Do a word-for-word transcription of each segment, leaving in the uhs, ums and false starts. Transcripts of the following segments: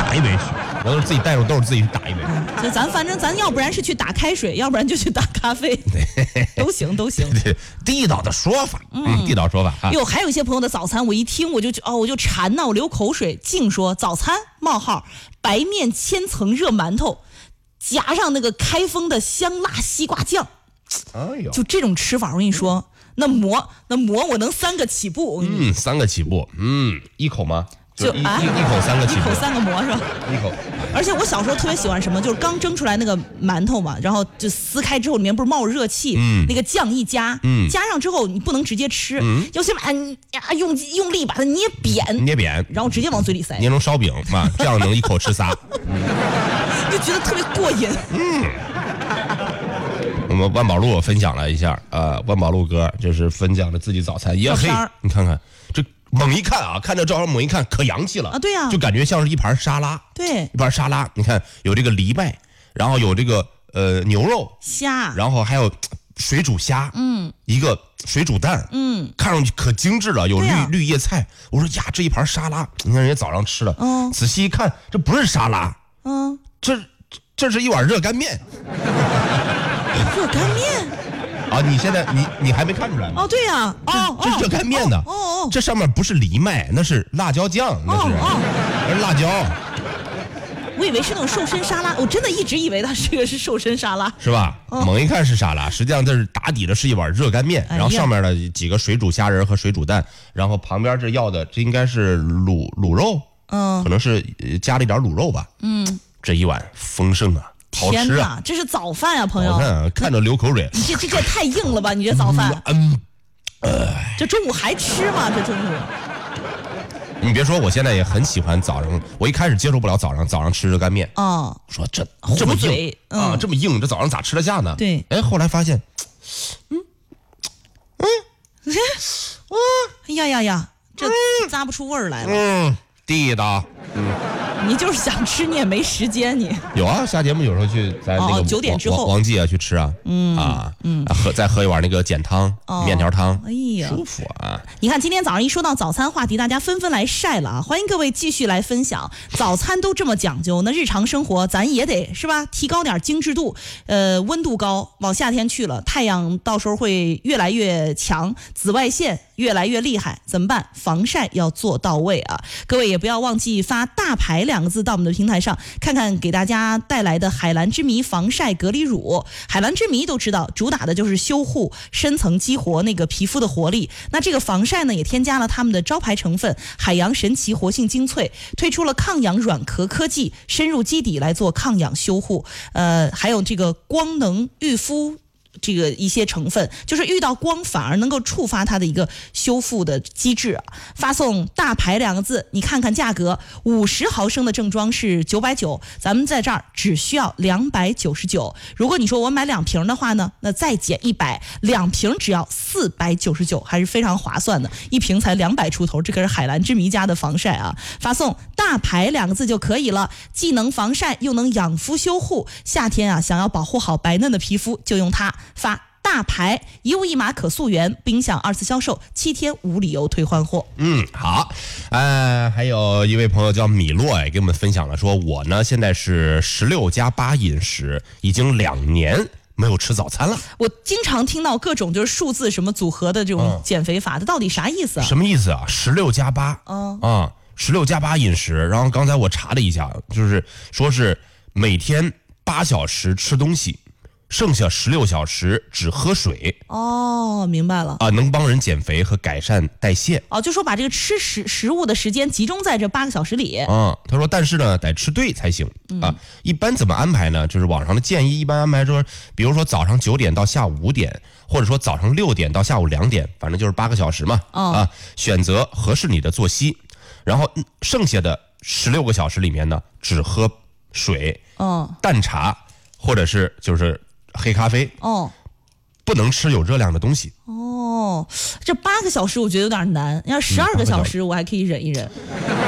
打一杯去，我都是自己带着豆自己去打一杯。 所以咱反正咱要不然是去打开水，要不然就去打咖啡，都行都行。 对，地道的说法，嗯，地道说法啊。 哟，还有一些朋友的早餐，我一听我就哦，我就馋呐，我流口水。净说早餐冒号白面千层热馒头，夹上那个开封的香辣西瓜酱。哎呦，就这种吃法，我跟你说，那馍那馍我能三个起步。 嗯，三个起步，嗯，一口吗？ 就一、啊、一, 一口三个起步， 一口三个馍是吧？ 一口。 而且我小时候特别喜欢什么，就是刚蒸出来那个馒头嘛，然后就撕开之后里面不是冒热气，嗯，那个酱一加，嗯，加上之后你不能直接吃，嗯，要先把呀用用力把它捏扁， 捏扁， 然后直接往嘴里塞， 捏成烧饼嘛，这样能一口吃仨， 就觉得特别过瘾。 嗯。我们万宝路分享了一下，呃，万宝路哥就是分享了自己早餐，也嘿，你看看这。猛一看啊，看这照片猛一看可洋气了啊！对呀、啊， 就感觉像是一盘沙拉。 对， 一盘沙拉，你看有这个藜麦，然后有这个呃牛肉、 虾， 然后还有水煮虾，嗯，一个水煮蛋，嗯，看上去可精致了，有绿、啊、绿叶菜。我说呀，这一盘沙拉，你看人家早上吃的，嗯，仔细一看，这不是沙拉，嗯，这这是一碗热干面。 热干面。 啊，你现在你你还没看出来吗？ 哦，对呀、啊，哦， 这这热干面的，哦哦，这上面不是藜麦，那是辣椒酱，那是，哦哦、那是辣椒。 我以为是那种瘦身沙拉，我真的一直以为它这个是瘦身沙拉， 是吧？哦、猛一看是沙拉，实际上这是打底的是一碗热干面，哎、然后上面的几个水煮虾仁和水煮蛋，然后旁边这要的这应该是卤卤肉，嗯，可能是加了一点卤肉吧，嗯，这一碗丰盛啊。 天哪，这是早饭啊，朋友！ 看啊，看着流口水。 你这这这也太硬了吧？你这早饭，嗯，呃，这中午还吃吗？这中午？ 你别说，我现在也很喜欢早上。我一开始接受不了早上早上吃热干面，哦，说这这么硬、嗯、啊，这么硬，这早上咋吃得下呢？ 对， 哎，后来发现，嗯， 嗯，啊，哎呀呀呀，这咂不出味儿来了。 嗯，地道。嗯。 你就是想吃，你也没时间。你有啊，下节目有时候去在那个九点之后王记啊去吃啊，嗯啊，嗯，喝再喝一碗那个碱汤、哦、面条汤，哎呀，舒服啊！ 你看今天早上一说到早餐话题，大家纷纷来晒了啊！欢迎各位继续来分享。早餐都这么讲究，那日常生活咱也得是吧？提高点精致度。呃，温度高，往夏天去了，太阳到时候会越来越强，紫外线越来越厉害，怎么办？防晒要做到位啊！各位也不要忘记发大牌两个字到我们的平台上，看看给大家带来的海蓝之谜防晒隔离乳。海蓝之谜都知道，主打的就是修护、深层激活那个皮肤的活力。那这个防晒呢，也添加了他们的招牌成分海洋神奇活性精粹，推出了抗氧软壳科技，深入基底来做抗氧修护。呃，还有这个光能御肤。这个一些成分，就是遇到光反而能够触发它的一个修复的机制啊。发送大牌两个字，你看看价格，五十毫升的正装是九百九，咱们在这儿只需要两百九十九。如果你说我买两瓶的话呢，那再减一百，两瓶只要四百九十九，还是非常划算的，一瓶才两百出头。这可是海蓝之谜家的防晒啊！发送大牌两个字就可以了，既能防晒又能养肤修护。夏天啊，想要保护好白嫩的皮肤，就用它。发大牌，一物一码可溯源，不影响二次销售，七天无理由退换货。 嗯，好，呃，还有一位朋友叫米洛，哎，给我们分享了，说我呢现在是十六加八饮食，已经两年没有吃早餐了。 我经常听到各种就是数字什么组合的这种减肥法，它、嗯、到底啥意思啊？ 什么意思啊？十六加八，嗯啊，十六加八饮食。然后刚才我查了一下，就是说是每天八小时吃东西。剩下十六小时只喝水。 哦，明白了啊，能帮人减肥和改善代谢。 哦，就说把这个吃食食物的时间集中在这八个小时里。 啊，他说，但是呢，得吃对才行、嗯、啊。一般怎么安排呢？就是网上的建议，一般安排说，比如说早上九点到下午五点，或者说早上六点到下午两点，反正就是八个小时嘛。哦、啊，选择合适你的作息，然后剩下的十六个小时里面呢，只喝水、哦、淡茶或者是就是黑咖啡。哦。不能吃有热量的东西。 哦，这八个小时我觉得有点难，要十二个小时我还可以忍一忍。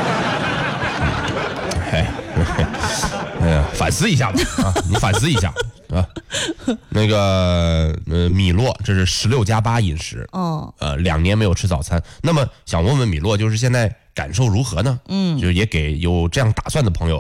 哎，哎呀，反思一下吧啊！你反思一下啊。那个呃，米洛，这是十六加八饮食。哦。呃，两年没有吃早餐，那么想问问米洛，就是现在感受如何呢？嗯，就是也给有这样打算的朋友